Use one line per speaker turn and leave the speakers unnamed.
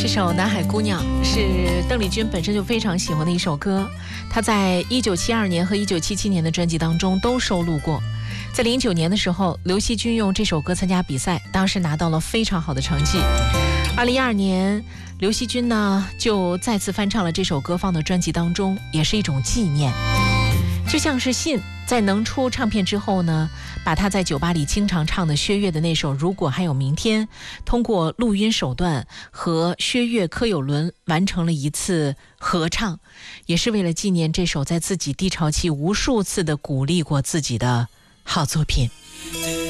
这首《南海姑娘》是邓丽君本身就非常喜欢的一首歌，她在1972年和1977年的专辑当中都收录过。在09年的时候，刘惜君用这首歌参加比赛，当时拿到了非常好的成绩。2012年，刘惜君呢就再次翻唱了这首歌，放到专辑当中，也是一种纪念。就像是信在能出唱片之后呢，把他在酒吧里经常唱的薛岳的那首《如果还有明天》，通过录音手段和薛岳、柯有伦完成了一次合唱，也是为了纪念这首在自己低潮期无数次的鼓励过自己的好作品。